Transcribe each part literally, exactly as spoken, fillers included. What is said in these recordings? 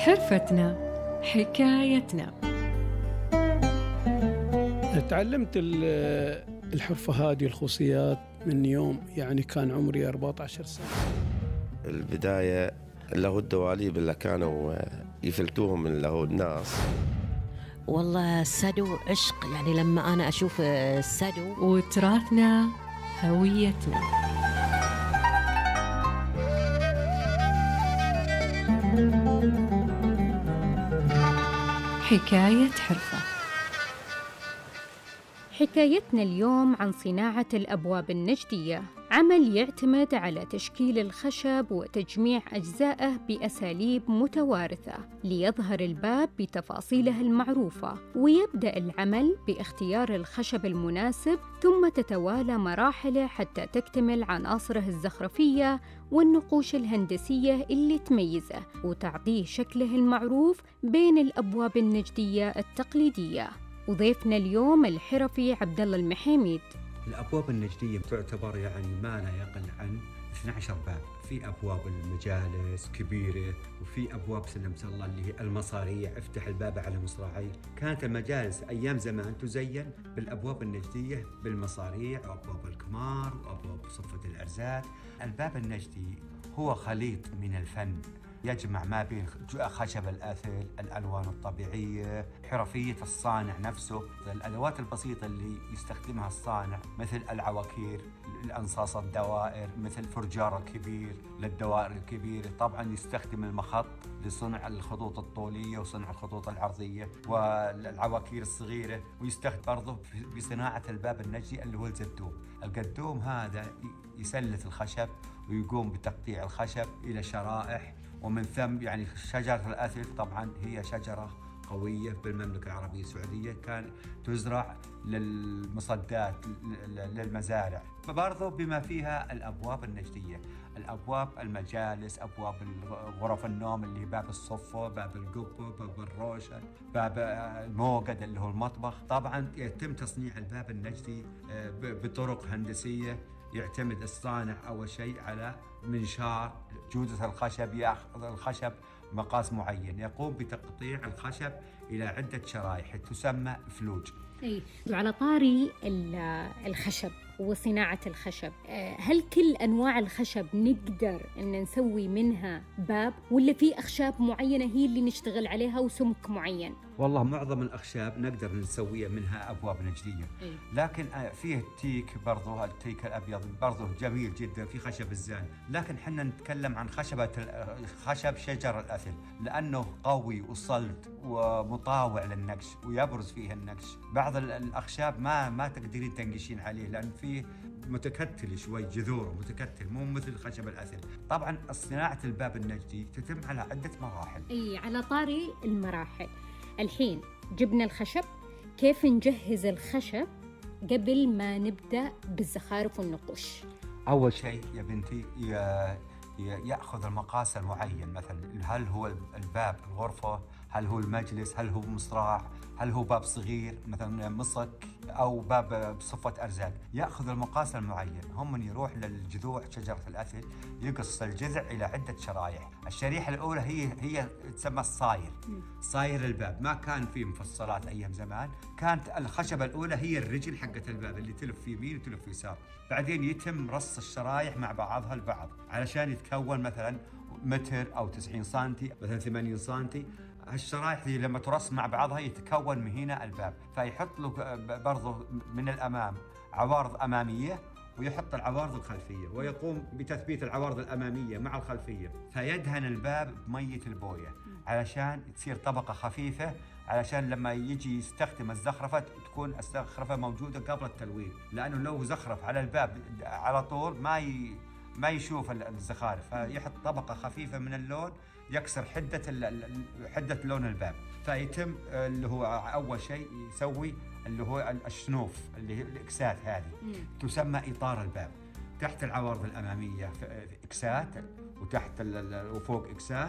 حرفتنا حكايتنا. تعلمت الحرفة هذه الخصوصيات من يوم يعني كان عمري أربعة عشر سنة. البداية له الدواليب اللي كانوا يفلتوهم من له الناس. والله السدو عشق، يعني لما أنا أشوف السدو. وتراثنا هويتنا. حكاية حرفة. حكايتنا اليوم عن صناعة الأبواب النجدية، عمل يعتمد على تشكيل الخشب وتجميع أجزائه بأساليب متوارثة ليظهر الباب بتفاصيله المعروفة. ويبدأ العمل باختيار الخشب المناسب، ثم تتوالى مراحله حتى تكتمل عناصره الزخرفية والنقوش الهندسية اللي تميزه وتعطيه شكله المعروف بين الأبواب النجدية التقليدية. وضيفنا اليوم الحرفي عبد الله المحيميد. الأبواب النجدية تعتبر يعني ما لا يقل عن اثني عشر باب. في أبواب المجالس كبيرة، وفي أبواب سلمت الله اللي هي المصاريع، افتح الباب على مصراعي. كانت المجالس أيام زمان تزين بالأبواب النجدية بالمصاريع وأبواب الكمار وأبواب صفة الأرزاق. الباب النجدي هو خليط من الفن يجمع ما بين خشب الأثل، الألوان الطبيعية، حرفية الصانع نفسه، الأدوات البسيطة اللي يستخدمها الصانع مثل العواكير، الأنصاص الدوائر، مثل فرجار الكبير للدوائر الكبيرة. طبعا يستخدم المخط لصنع الخطوط الطولية وصنع الخطوط العرضية، والعواكير الصغيرة. ويستخدم برضه بصناعة الباب النجدي اللي هو الجدوم. الجدوم هذا يسلث الخشب ويقوم بتقطيع الخشب إلى شرائح، ومن ثم يعني شجرة الأثل طبعا هي شجرة قوية بالمملكة العربية السعودية، كان تزرع للمصدات للمزارع. برضو بما فيها الأبواب النجدية، الأبواب المجالس، أبواب غرف النوم اللي باب الصفة، باب القبة، باب الروشن، باب الموقد اللي هو المطبخ. طبعا يتم تصنيع الباب النجدي بطرق هندسية. يعتمد الصانع أول شيء على منشار جودة الخشب، يأخذ الخشب مقاس معين، يقوم بتقطيع الخشب إلى عدة شرائح تسمى فلوج. أي وعلى طاري الخشب وصناعة الخشب، هل كل أنواع الخشب نقدر أن نسوي منها باب، ولا في أخشاب معينة هي اللي نشتغل عليها وسمك معين؟ والله معظم الأخشاب نقدر نسوي منها أبواب نجدية. أي. لكن فيه التيك برضو، التيك الأبيض برضو جميل جدا، في خشب الزان. لكن حنا نتكلم عن خشبة خشب شجر الأثل، لأنه قوي وصلد ومطاوع للنقش ويبرز فيه النقش. بعض الأخشاب ما ما تقدرين تنقشين عليه لأن فيه متكتل شوي، جذوره متكتل مو مثل خشب الأثل. طبعا صناعة الباب النجدي تتم على عدة مراحل. أي على طاري المراحل، الحين جبنا الخشب، كيف نجهز الخشب قبل ما نبدأ بالزخارف والنقوش؟ أول شيء يا بنتي يأخذ المقاس المعين، مثلا هل هو الباب الغرفة، هل هو المجلس، هل هو مصراع، هل هو باب صغير مثلا مصك، أو باب بصفة أرزاق. يأخذ المقاس المعين، هم من يروح للجذوع شجرة الأثل، يقص الجذع إلى عدة شرائح. الشريحة الأولى هي هي تسمى الصاير، صاير الباب. ما كان فيه مفصلات أيام زمان، كانت الخشبة الأولى هي الرجل حقة الباب اللي تلف في يمين وتلف في يسار. بعدين يتم رص الشرائح مع بعضها البعض علشان يتكون مثلا متر أو تسعين سنتي، مثلا ثمانين سنتي. هالشرائح دي لما ترص مع بعضها يتكون من هنا الباب. فيحط له برضه من الأمام عوارض أمامية، ويحط العوارض الخلفية، ويقوم بتثبيت العوارض الأمامية مع الخلفية. فيدهن الباب بمية البوية علشان تصير طبقة خفيفة، علشان لما يجي يستخدم الزخرفة تكون الزخرفة موجودة قبل التلوين، لأنه لو زخرف على الباب على طول ما ي... ما يشوف الزخارف. فيحط طبقة خفيفة من اللون يكسر حدة حدة لون الباب. فيتم اللي هو أول شيء يسوي اللي هو الشنوف، اللي هي الإكسات، هذه تسمى إطار الباب. تحت العوارض الأمامية إكسات، وتحت وفوق إكسات.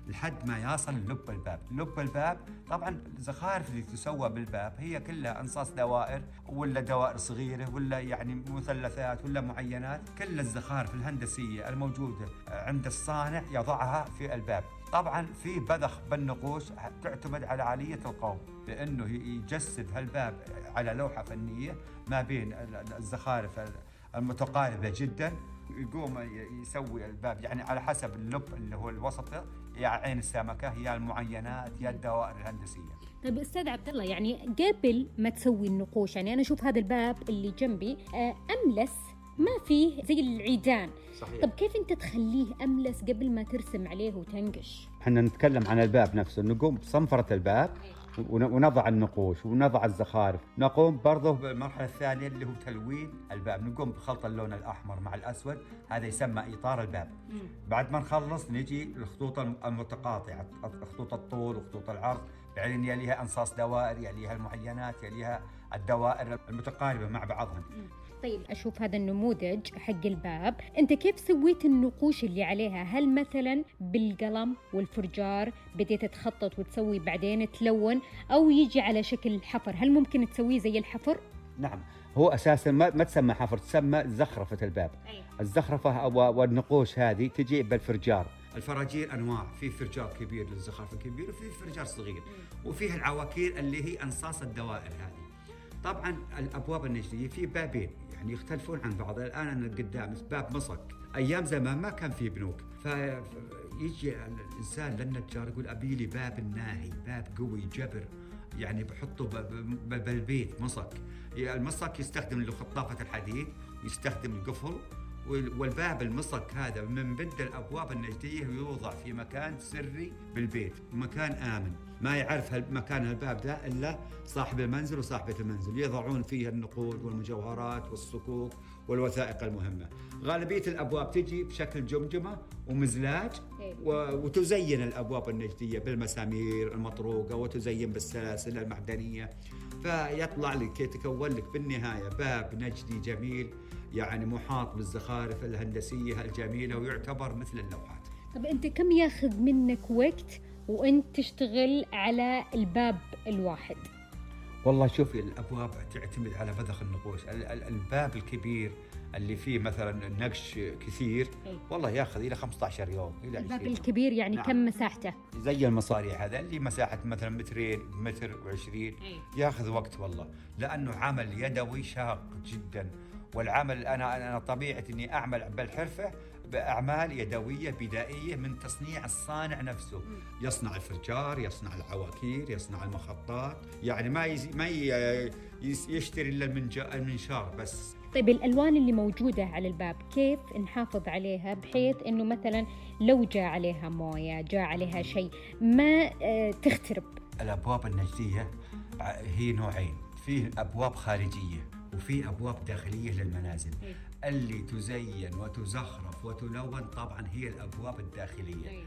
لحد ما يصل لب الباب. لب الباب طبعا الزخارف اللي تسوى بالباب هي كلها انصاص دوائر ولا دوائر صغيره ولا يعني مثلثات ولا معينات، كل الزخارف الهندسيه الموجوده عند الصانع يضعها في الباب. طبعا في بذخ بالنقوش تعتمد على آلية القوم، بانه يجسد هالباب على لوحه فنيه ما بين الزخارف المتقاربه جدا، يقوم يسوي الباب يعني على حسب اللب اللي هو الوسط، يا عين السمكه، يا المعينات، يا الدوائر الهندسيه. طيب استاذ عبد الله، يعني قبل ما تسوي النقوش، يعني انا اشوف هذا الباب اللي جنبي املس، ما فيه زي العيدان. صحيح. طب كيف انت تخليه املس قبل ما ترسم عليه وتنقش؟ احنا نتكلم عن الباب نفسه، نقوم بصنفره الباب ونضع النقوش ونضع الزخارف. نقوم برضه بالمرحله الثانيه اللي هو تلوين الباب، نقوم بخلط اللون الاحمر مع الاسود، هذا يسمى اطار الباب. مم. بعد ما نخلص نجي للخطوط المتقاطعه، خطوط الطول وخطوط العرض، بعدين يليها انصاص دوائر، يليها المعينات، يليها الدوائر المتقاربه مع بعضها. طيب أشوف هذا النموذج حق الباب، أنت كيف سويت النقوش اللي عليها؟ هل مثلا بالقلم والفرجار بديت تخطط وتسوي بعدين تلون، أو يجي على شكل حفر؟ هل ممكن تسويه زي الحفر؟ نعم، هو أساسا ما, ما تسمى حفر، تسمى زخرفة الباب. أي. الزخرفة والنقوش هذه تجي بالفرجار. الفراجير أنواع، في فرجار كبير للزخارف الكبير وفي فرجار صغير، وفيها العواكير اللي هي أنصاص الدوائر هذه. طبعا الابواب النجديه في بابين يعني يختلفون عن بعض. الان انا قدام باب مصك، ايام زمان ما كان في بنوك، فيجي الانسان للنجار يقول ابي لي باب ناهي، باب قوي جبر، يعني بحطه بالبيت مصك. المصك يستخدم لخطافه الحديد، يستخدم القفل، والباب المصك هذا من بد الابواب النجديه يوضع في مكان سري بالبيت، مكان امن، ما يعرف مكان الباب ده الا صاحب المنزل وصاحبه المنزل، يضعون فيه النقود والمجوهرات والصكوك والوثائق المهمه. غالبيه الابواب تجي بشكل جمجمه ومزلاج، وتزين الابواب النجديه بالمسامير المطروقه، وتزين بالسلاسل المعدنيه، فيطلع لك يتكون لك بالنهايه باب نجدي جميل، يعني محاط بالزخارف الهندسيه الجميله، ويعتبر مثل اللوحات. طب انت كم ياخذ منك وقت وانت تشتغل على الباب الواحد؟ والله شوفي، الابواب تعتمد على بذخ النقوش. الباب الكبير اللي فيه مثلا نقش كثير والله ياخذ الى خمسة عشر يوم الى الباب الكبير يعني نعم. كم مساحته؟ زي المصاريع هذا اللي مساحه مثلا مترين، متر وعشرين، ياخذ وقت والله، لانه عمل يدوي شاق جدا. والعمل انا انا طبيعتي اني اعمل بالحرفه باعمال يدويه بدائيه من تصنيع الصانع نفسه، يصنع الفرجار، يصنع العواكير، يصنع المخطات، يعني ما يزي ما يشتري الا المنشار بس. طيب الالوان اللي موجوده على الباب كيف نحافظ عليها بحيث انه مثلا لو جاء عليها مويه، جاء عليها شيء، ما تخترب؟ الابواب النجديه هي نوعين، في ابواب خارجيه وفي أبواب داخلية للمنازل. اللي تزين وتزخرف وتلون طبعا هي الأبواب الداخلية.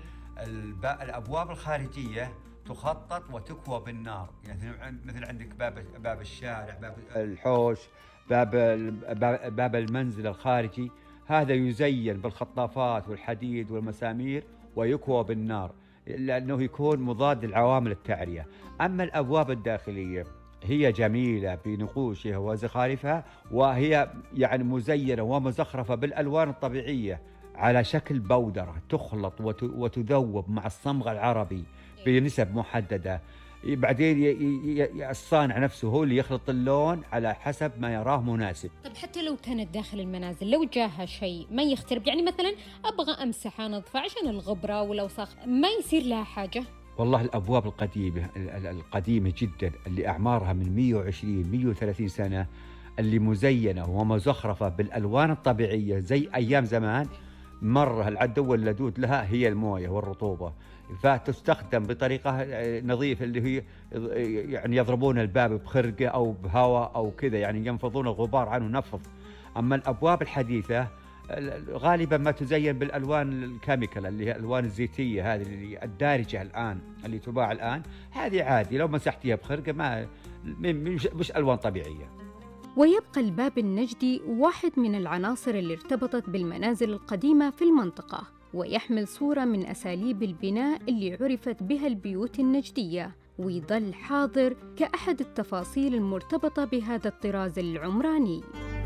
الأبواب الخارجية تخطط وتكوى بالنار، يعني مثل عندك باب باب الشارع، باب الحوش، باب باب المنزل الخارجي، هذا يزين بالخطافات والحديد والمسامير ويكوى بالنار لأنه يكون مضاد لعوامل التعرية. أما الأبواب الداخلية هي جميلة بنقوشها وزخارفها، وهي يعني مزينة ومزخرفة بالألوان الطبيعية على شكل بودرة، تخلط وتذوب مع الصمغ العربي بنسب محددة. بعدين الصانع نفسه هو اللي يخلط اللون على حسب ما يراه مناسب. طب حتى لو كانت داخل المنازل لو جاها شيء ما يخترب، يعني مثلا أبغى أمسح أنظفه عشان الغبرة والأوساخ، ما يصير لها حاجة؟ والله الأبواب القديمة القديمة جدا اللي أعمارها من مئة وعشرين مئة وثلاثين سنة، اللي مزينة ومزخرفة بالألوان الطبيعية زي أيام زمان، مرة العدو اللدود لها هي الموية والرطوبة، فتستخدم بطريقة نظيفة اللي هي يعني يضربون الباب بخرقة أو بهواء أو كذا، يعني ينفضون الغبار عنه نفض. أما الأبواب الحديثة غالبا ما تزين بالالوان الكيميكال اللي هي الالوان الزيتيه هذه اللي الدارجه الان اللي تباع الان، هذه عادي لو مسحتيها بخرقه ما مش, مش الوان طبيعيه. ويبقى الباب النجدي واحد من العناصر اللي ارتبطت بالمنازل القديمه في المنطقه، ويحمل صورة من أساليب البناء اللي عرفت بها البيوت النجدية، ويظل حاضر كأحد التفاصيل المرتبطة بهذا الطراز العمراني.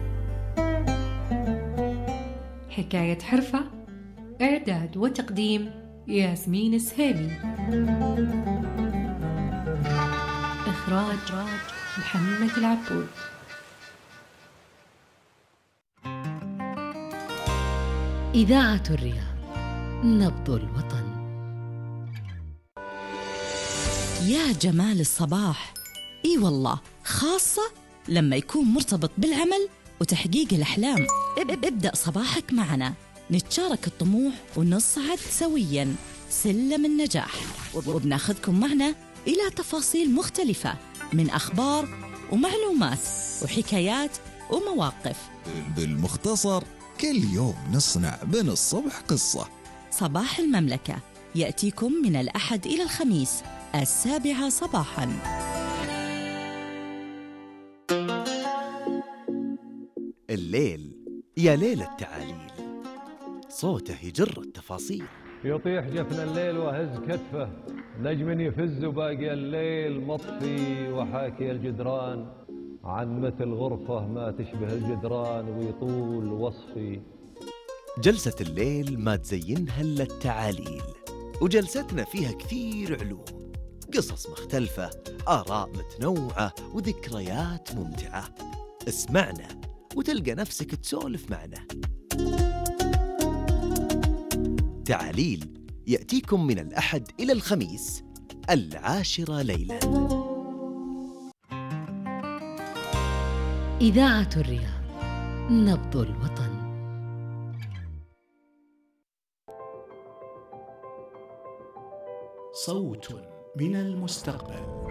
حكاية حرفة، إعداد وتقديم ياسمين السهيلي، إخراج محمد العبود. إذاعة الرياض، نبض الوطن. يا جمال الصباح، إي والله، خاصة لما يكون مرتبط بالعمل وتحقيق الأحلام. ابدأ صباحك معنا، نتشارك الطموح ونصعد سوياً سلم النجاح، وبناخذكم معنا إلى تفاصيل مختلفة من أخبار ومعلومات وحكايات ومواقف. بالمختصر كل يوم نصنع من الصبح قصة. صباح المملكة يأتيكم من الأحد إلى الخميس السابعة صباحاً. الليل يا ليل التعاليل، صوته يجر التفاصيل. يطيح جفن الليل وهز كتفه، نجم يفز وباقي الليل مطفي، وحاكي الجدران عن مثل غرفة ما تشبه الجدران ويطول وصفي. جلسة الليل ما تزينها إلا التعاليل، وجلستنا فيها كثير علوم، قصص مختلفة، آراء متنوعة وذكريات ممتعة. اسمعنا وتلقى نفسك تسولف معنا. تعاليل يأتيكم من الأحد إلى الخميس العاشرة ليلاً. إذاعة الرياض، نبض الوطن. صوت من المستقبل.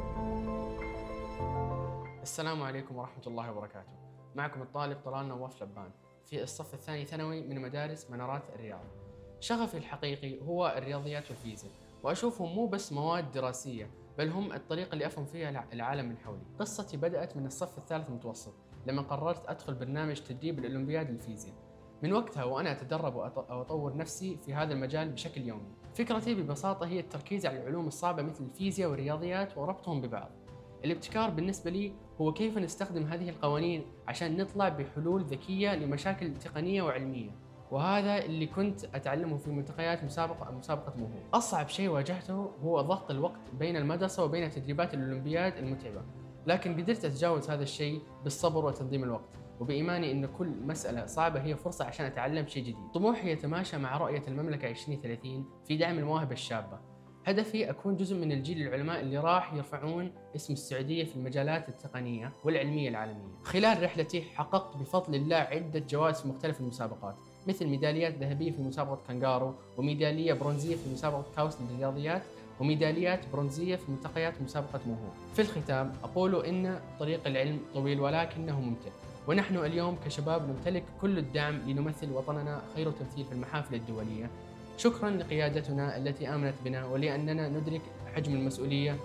السلام عليكم ورحمة الله وبركاته. معكم الطالب طلال نواف لبان في الصف الثاني ثانوي من مدارس منارات الرياض. شغفي الحقيقي هو الرياضيات والفيزياء، وأشوفهم مو بس مواد دراسية، بل هم الطريقة اللي أفهم فيها العالم من حولي. قصتي بدأت من الصف الثالث متوسط لما قررت أدخل برنامج تدريب الأولمبياد للفيزياء. من وقتها وأنا أتدرب وأطور نفسي في هذا المجال بشكل يومي. فكرتي ببساطة هي التركيز على العلوم الصعبة مثل الفيزياء والرياضيات وربطهم ببعض. الابتكار بالنسبة لي هو كيف نستخدم هذه القوانين عشان نطلع بحلول ذكية لمشاكل تقنية وعلمية، وهذا اللي كنت أتعلمه في ملتقيات مسابقة مسابقة موهوب. أصعب شيء واجهته هو ضغط الوقت بين المدرسة وبين تدريبات الأولمبياد المتعبة، لكن قدرت أتجاوز هذا الشيء بالصبر وتنظيم الوقت، وبإيماني أن كل مسألة صعبة هي فرصة عشان أتعلم شيء جديد. طموحي يتماشى مع رؤية المملكة عشرين ثلاثين في دعم المواهب الشابة. هدفي أكون جزء من الجيل العلماء اللي راح يرفعون اسم السعودية في المجالات التقنية والعلمية العالمية. خلال رحلتي حققت بفضل الله عدة جوائز في مختلف المسابقات، مثل ميداليات ذهبية في مسابقة كانغارو، وميدالية برونزية في مسابقة كاوس للرياضيات، وميداليات برونزية في ملتقيات مسابقة موهوب. في الختام أقول إن طريق العلم طويل ولكنه ممتع، ونحن اليوم كشباب نمتلك كل الدعم لنمثل وطننا خير تمثيل في المحافل الدولية. شكرا لقيادتنا التي آمنت بنا ولأننا ندرك حجم المسؤولية.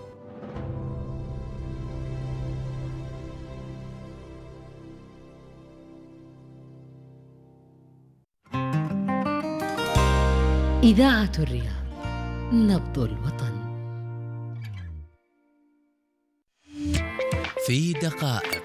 إذاعة الرياض، نبض الوطن. في دقائق.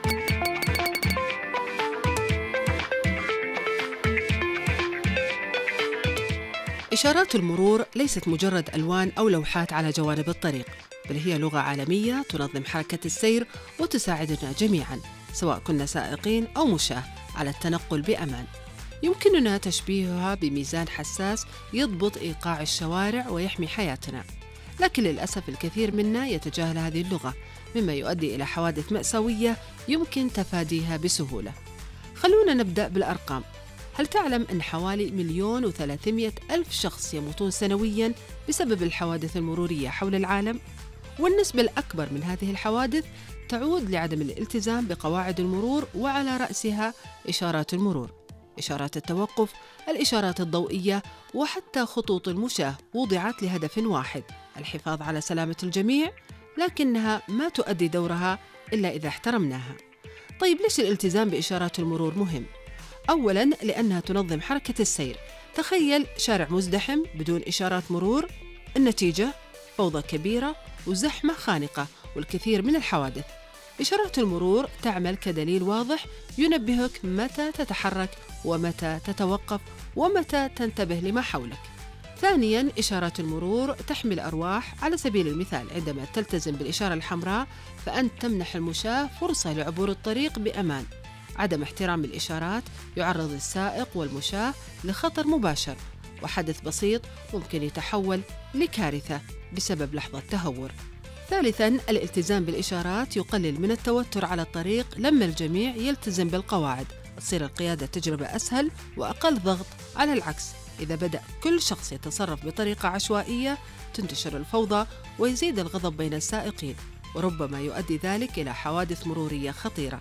إشارات المرور ليست مجرد ألوان أو لوحات على جوانب الطريق، بل هي لغة عالمية تنظم حركة السير وتساعدنا جميعاً سواء كنا سائقين أو مشاة على التنقل بأمان. يمكننا تشبيهها بميزان حساس يضبط إيقاع الشوارع ويحمي حياتنا، لكن للأسف الكثير منا يتجاهل هذه اللغة، مما يؤدي إلى حوادث مأساوية يمكن تفاديها بسهولة. خلونا نبدأ بالأرقام. هل تعلم أن حوالي مليون وثلاثمائة ألف شخص يموتون سنوياً بسبب الحوادث المرورية حول العالم؟ والنسبة الأكبر من هذه الحوادث تعود لعدم الالتزام بقواعد المرور، وعلى رأسها إشارات المرور، إشارات التوقف، الإشارات الضوئية، وحتى خطوط المشاة وضعت لهدف واحد: الحفاظ على سلامة الجميع، لكنها ما تؤدي دورها إلا إذا احترمناها. طيب ليش الالتزام بإشارات المرور مهم؟ أولاً لأنها تنظم حركة السير، تخيل شارع مزدحم بدون إشارات مرور، النتيجة فوضى كبيرة وزحمة خانقة والكثير من الحوادث. إشارات المرور تعمل كدليل واضح ينبهك متى تتحرك ومتى تتوقف ومتى تنتبه لما حولك. ثانياً، إشارات المرور تحمي الأرواح. على سبيل المثال، عندما تلتزم بالإشارة الحمراء فأنت تمنح المشاة فرصة لعبور الطريق بأمان. عدم احترام الإشارات يعرض السائق والمشاة لخطر مباشر، وحدث بسيط ممكن يتحول لكارثة بسبب لحظة تهور. ثالثاً، الالتزام بالإشارات يقلل من التوتر على الطريق. لما الجميع يلتزم بالقواعد تصير القيادة تجربة أسهل وأقل ضغط. على العكس، إذا بدأ كل شخص يتصرف بطريقة عشوائية تنتشر الفوضى ويزيد الغضب بين السائقين، وربما يؤدي ذلك إلى حوادث مرورية خطيرة.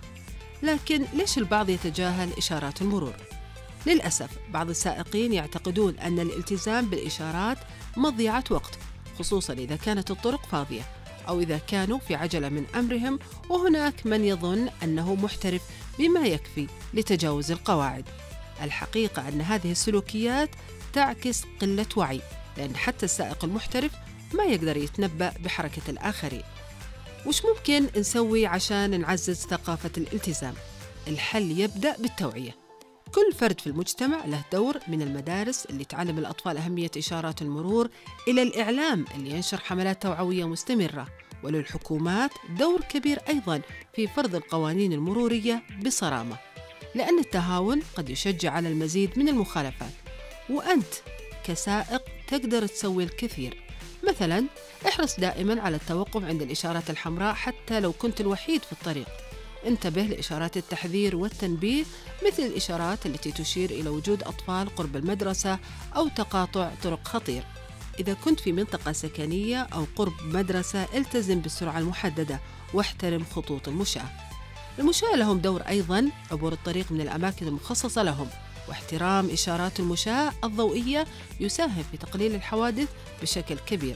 لكن ليش البعض يتجاهل إشارات المرور؟ للأسف بعض السائقين يعتقدون أن الالتزام بالإشارات مضيعة وقت، خصوصاً إذا كانت الطرق فاضية أو إذا كانوا في عجلة من أمرهم، وهناك من يظن أنه محترف بما يكفي لتجاوز القواعد. الحقيقة أن هذه السلوكيات تعكس قلة وعي، لأن حتى السائق المحترف ما يقدر يتنبأ بحركة الآخرين. وش ممكن نسوي عشان نعزز ثقافة الالتزام؟ الحل يبدأ بالتوعية. كل فرد في المجتمع له دور، من المدارس اللي تعلم الأطفال أهمية إشارات المرور إلى الإعلام اللي ينشر حملات توعوية مستمرة، وللحكومات دور كبير أيضاً في فرض القوانين المرورية بصرامة، لأن التهاون قد يشجع على المزيد من المخالفات. وأنت كسائق تقدر تسوي الكثير. مثلاً، احرص دائماً على التوقف عند الإشارات الحمراء حتى لو كنت الوحيد في الطريق. انتبه لإشارات التحذير والتنبيه، مثل الإشارات التي تشير إلى وجود أطفال قرب المدرسة أو تقاطع طرق خطير. إذا كنت في منطقة سكنية أو قرب مدرسة التزم بالسرعة المحددة واحترم خطوط المشاة. المشاة لهم دور أيضاً، عبور الطريق من الأماكن المخصصة لهم، واحترام إشارات المشاة الضوئية يساهم في تقليل الحوادث بشكل كبير.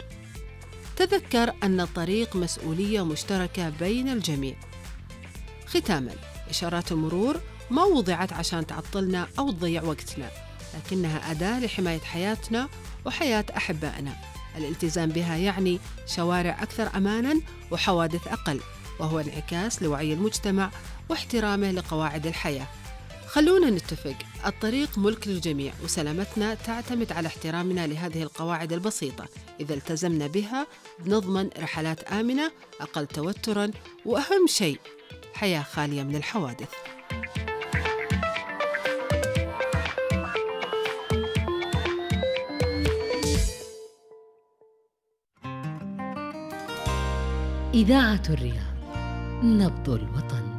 تذكر أن الطريق مسؤولية مشتركة بين الجميع. ختاماً، إشارات المرور ما وضعت عشان تعطلنا أو تضيع وقتنا، لكنها أداة لحماية حياتنا وحياة أحبائنا. الالتزام بها يعني شوارع أكثر أماناً وحوادث أقل، وهو انعكاس لوعي المجتمع واحترامه لقواعد الحياة. خلونا نتفق، الطريق ملك للجميع، وسلامتنا تعتمد على احترامنا لهذه القواعد البسيطة. إذا التزمنا بها بنضمن رحلات آمنة أقل توتراً، وأهم شيء حياة خالية من الحوادث. إذاعة الرياض، نبض الوطن.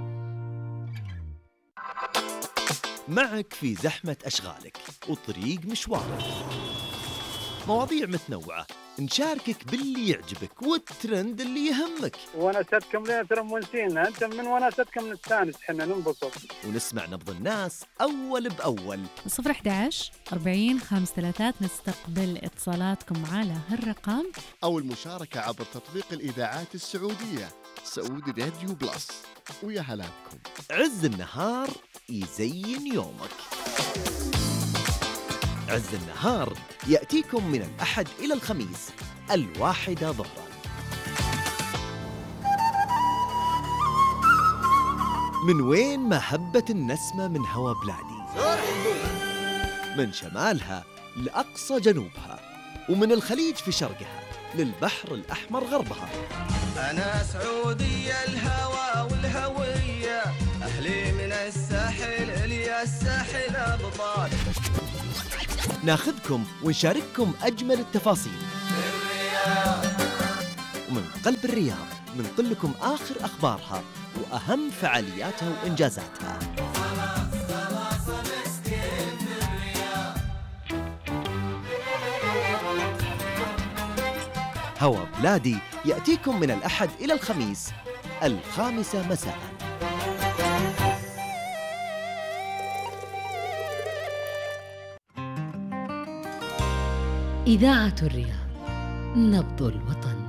معك في زحمة أشغالك وطريق مشوارك، مواضيع متنوعة نشاركك باللي يعجبك والترند اللي يهمك. ونستكم ليه ترى مونسينا، أنت من ونستكم نستانس، حنا ننبسط ونسمع نبض الناس أول بأول. صفر أحد عشر أربعين خمس ثلاثات نستقبل اتصالاتكم على هالرقم، أو المشاركة عبر تطبيق الإذاعات السعودية سعودي راديو بلس. ويا هلا بكم. عز النهار يزين يومك. عز النهار يأتيكم من الأحد إلى الخميس الواحدة ظهرا. من وين ما هبت النسمة من هوا بلادي، من شمالها لأقصى جنوبها، ومن الخليج في شرقها للبحر الأحمر غربها. أنا سعودية الهوى والهوية، أهلي من الساحل إلي الساحل أبطال. ناخذكم ونشارككم أجمل التفاصيل ومن قلب الرياض ننقل لكم آخر أخبارها وأهم فعالياتها وإنجازاتها. هوا بلادي يأتيكم من الأحد إلى الخميس الخامسة مساءً. إذاعة الرياض، نبض الوطن.